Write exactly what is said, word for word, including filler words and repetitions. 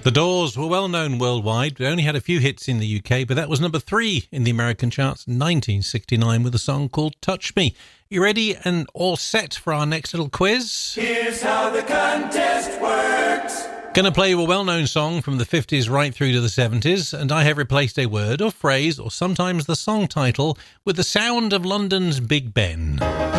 The Doors were well known worldwide. They only had a few hits in the U K, but that was number three in the American charts in nineteen sixty-nine with a song called Touch Me. You ready and all set for our next little quiz? Here's how the contest works. Gonna play you a well-known song from the fifties right through to the seventies, and I have replaced a word or phrase or sometimes the song title with the sound of London's Big Ben.